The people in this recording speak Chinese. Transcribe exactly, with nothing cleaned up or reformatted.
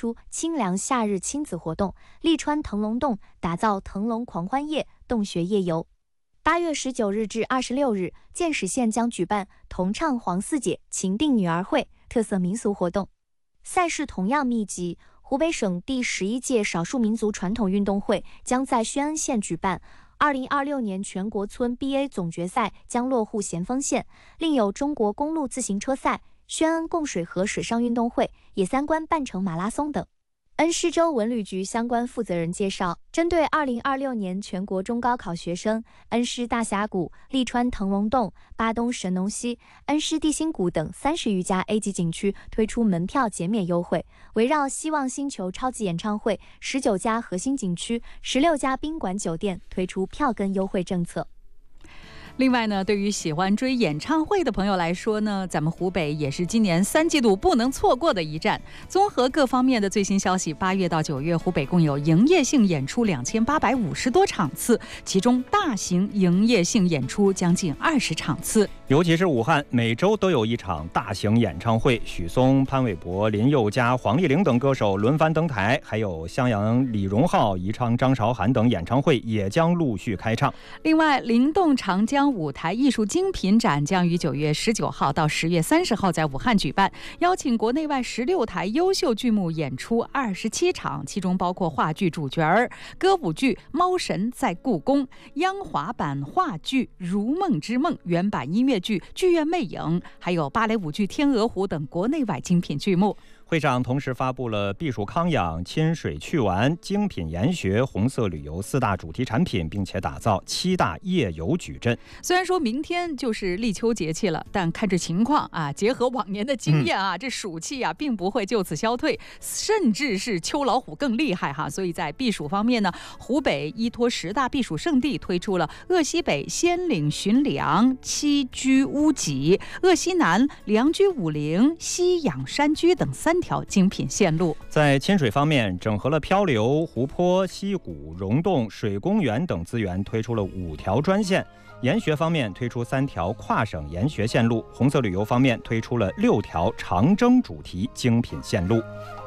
出清凉夏日亲子活动，力川腾龙洞打造腾龙狂欢夜洞穴夜游。八月十九日至二十六日，建始县将举办同唱黄四姐情定女儿会特色民俗活动，赛事同样密集。湖北省第十一届少数民族传统运动会将在宣恩县举办。二零二六年全国村 B A 总决赛将落户咸丰县，另有中国公路自行车赛、宣恩供水河水上运动会、野三关半程马拉松等。恩施州文旅局相关负责人介绍，针对二零二六年全国中高考学生，恩施大峡谷、利川腾龙洞、巴东神农溪、恩施地心谷等三十余家 A 级景区推出门票减免优惠，围绕希望星球超级演唱会，十九家核心景区、十六家宾馆酒店推出票根优惠政策。 另外呢，对于喜欢追演唱会的朋友来说呢，咱们湖北也是今年三季度不能错过的一站。综合各方面的最新消息，八月到九月，湖北共有营业性演出两千八百五十多场次，其中大型营业性演出将近二十场次。 尤其是武汉，每周都有一场大型演唱会，许嵩、潘玮柏、林宥嘉、黄丽玲等歌手轮番登台，还有襄阳李荣浩、宜昌张韶涵等演唱会也将陆续开唱。 另外，灵动长江舞台艺术精品展将于九月十九号到十月三十号在武汉举办，邀请国内外十六台优秀剧目演出二十七场，其中包括话剧主角儿、歌舞剧《猫神在故宫》、央华版话剧《如梦之梦》、原版音乐剧《剧院魅影》，还有芭蕾舞剧《天鹅湖》等国内外精品剧目。 会上同时发布了避暑康养、亲水趣玩、精品研学、红色旅游四大主题产品，并且打造七大夜游矩阵。 虽然说明天就是立秋节气了，但看这情况啊，结合往年的经验啊，嗯、这暑气啊并不会就此消退，甚至是秋老虎更厉害哈。所以在避暑方面呢，湖北依托十大避暑胜地，推出了鄂西北仙岭寻梁、栖居乌脊、鄂西南良居武陵、西养山居等三条精品线路。 在亲水方面，整合了漂流、湖泊、溪谷、溶洞、水公园等资源，推出了五条专线。研学方面推出三条跨省研学线路，红色旅游方面推出了六条长征主题精品线路。